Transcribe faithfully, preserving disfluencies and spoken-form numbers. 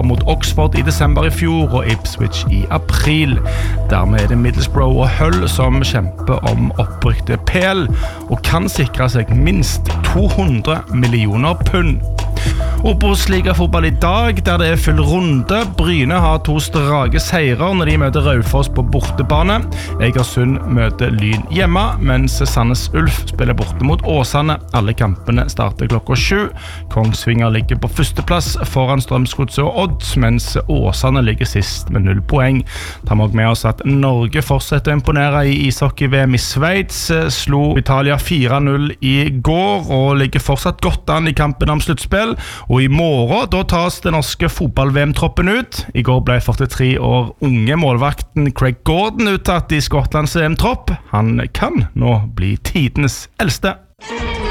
mot Oxford i desember i fjor og Ipswich i april. Dermed er det Middlesbrough og Hull som kjemper om opprykk til P L og kan sikre seg minst to hundre millioner pund. Obos-ligafotball i dag, der det er full runde. Bryne har to strake seirer når de møter Raufoss på bortebane. Egersund møter Lyn hjemme, mens Sandnes Ulf spiller borte mot Åsane. Alle kampene starter klokka sju. Kongsvinger ligger på førsteplass foran Strømsgodset og Odd, mens Åsane ligger sist med null poeng. Tar vi også med oss at Norge fortsetter å imponere i ishockey-V M i Sveits. Slo Italia fire null i går og ligger fortsatt godt an i kampen om sluttspill. Og i morgen da tas det norske fotball-V M-troppen ut. I går ble førtitre år unge målvakten Craig Gordon uttatt i Skottlands V M-tropp. Han kan nå bli tidenes eldste.